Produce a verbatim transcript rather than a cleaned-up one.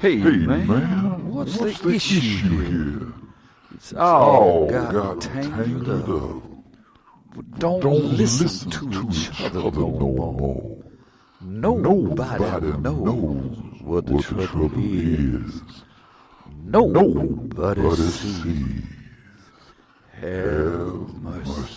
Hey, Hey, man, man, what's, what's the, the issue, issue here? here? It's all All got, got tangled, tangled up. up. Don't, Don't listen, listen to, to each each other, other no no more. more. Nobody, Nobody knows knows what the what the trouble, trouble is. is. Nobody, Nobody sees. sees. Have mercy.